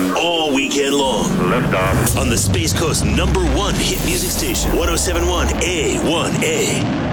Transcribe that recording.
1. All weekend long. Liftoff. On the Space Coast #1 hit music station, 107.1 A1A.